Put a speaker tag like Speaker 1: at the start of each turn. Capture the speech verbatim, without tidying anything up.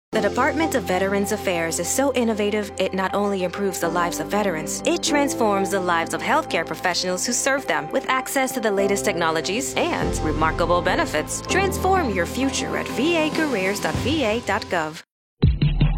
Speaker 1: The Department of Veterans Affairs is so innovative, it not only improves the lives of veterans, it transforms the lives of healthcare professionals who serve them with access to the latest technologies and remarkable benefits. Transform your future at v a careers dot v a dot gov.